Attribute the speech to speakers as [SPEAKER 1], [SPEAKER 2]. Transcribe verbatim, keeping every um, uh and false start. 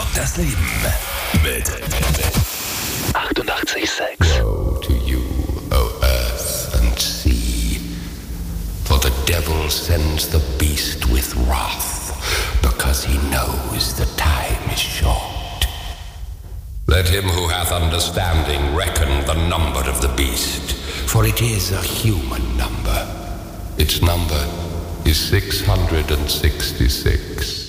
[SPEAKER 1] Das Leben mit achtundachtzig Komma sechs.
[SPEAKER 2] Woe to you, O earth and sea, for the devil sends the beast with wrath, because he knows the time is short. Let him who hath understanding reckon the number of the beast, for it is a human number. Its number is six hundred sixty-six.